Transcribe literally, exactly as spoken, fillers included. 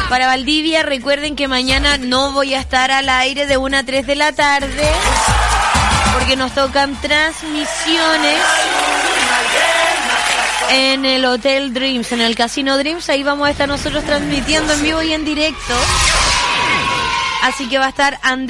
Para Valdivia, recuerden que mañana no voy a estar al aire de una a tres de la tarde porque nos tocan transmisiones en el Hotel Dreams, en el Casino Dreams. Ahí vamos a estar nosotros transmitiendo en vivo y en directo. Así que va a estar Andrés